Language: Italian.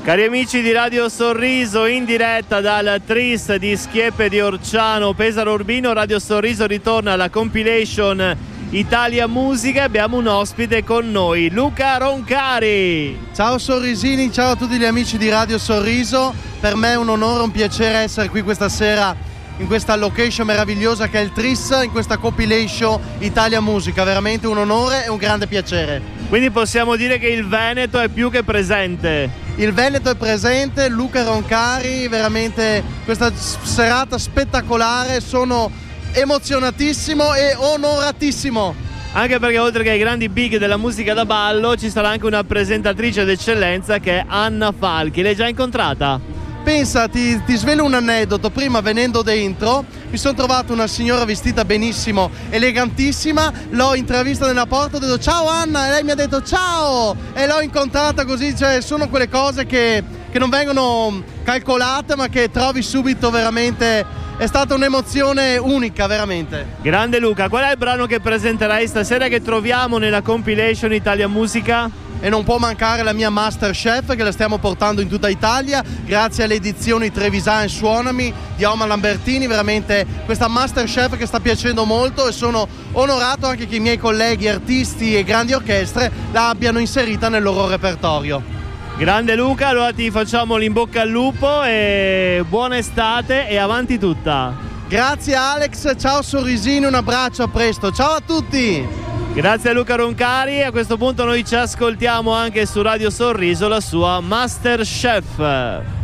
Cari amici di Radio Sorriso, in diretta dal Tris di Schiepe di Orciano, Pesaro Urbino, Radio Sorriso ritorna alla compilation Italia Musica. Abbiamo un ospite con noi, Luca Roncari. Ciao Sorrisini, ciao a tutti gli amici di Radio Sorriso. Per me è un onore, un piacere essere qui questa sera in questa location meravigliosa che è il Tris, in questa compilation Italia Musica. Veramente un onore e un grande piacere. Quindi possiamo dire che il Veneto è più che presente. Il Veneto è presente, Luca Roncari, veramente questa serata spettacolare, sono emozionatissimo e onoratissimo. Anche perché oltre che ai grandi big della musica da ballo ci sarà anche una presentatrice d'eccellenza che è Anna Falchi. L'hai già incontrata? Pensa, ti svelo un aneddoto. Prima, venendo dentro, mi sono trovato una signora vestita benissimo, elegantissima. L'ho intravista nella porta, ho detto ciao Anna, e lei mi ha detto ciao, e l'ho incontrata così. Cioè, sono quelle cose che non vengono calcolate, ma che trovi subito. Veramente è stata un'emozione unica, veramente. Grande Luca, qual è il brano che presenterai stasera, che troviamo nella compilation Italia Musica? E non può mancare la mia Masterchef, che la stiamo portando in tutta Italia grazie alle edizioni Trevisan Suonami di Oma Lambertini. Veramente questa Masterchef che sta piacendo molto, e sono onorato anche che i miei colleghi artisti e grandi orchestre la abbiano inserita nel loro repertorio. Grande Luca, allora ti facciamo l'in bocca al lupo e buona estate e avanti tutta. Grazie Alex, ciao Sorrisini, un abbraccio, a presto, ciao a tutti. Grazie a Luca Roncari. A questo punto noi ci ascoltiamo anche su Radio Sorriso la sua Masterchef.